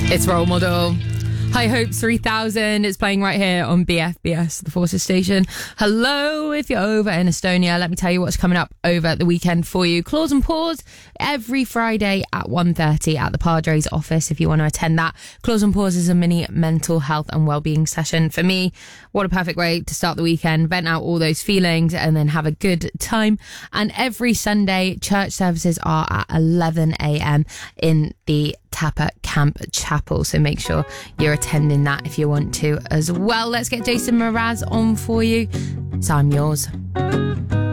It's Role Model. High Hopes 3000 is playing right here on BFBS, the Forces station. Hello, if you're over in Estonia, let me tell you what's coming up over the weekend for you. Claws and Paws every Friday at 1:30 at the Padres office if you want to attend that. Claws and Paws is a mini mental health and wellbeing session. For me, what a perfect way to start the weekend, vent out all those feelings and then have a good time. And every Sunday, church services are at 11 a.m. in the Tapa Camp Chapel, so make sure you're attending that if you want to as well. Let's get Jason Mraz on for you. So I'm yours.